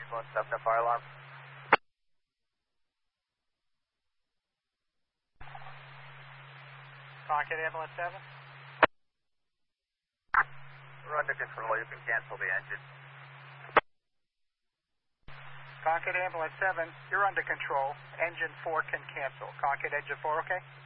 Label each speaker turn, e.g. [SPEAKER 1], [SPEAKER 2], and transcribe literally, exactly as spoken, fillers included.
[SPEAKER 1] one seven, no fire alarm.
[SPEAKER 2] Concord Ambulance seven.
[SPEAKER 1] We're under control. You can cancel the engine.
[SPEAKER 2] Concord Ambulance seven, you're under control. Engine four can cancel. Concord Engine four, okay?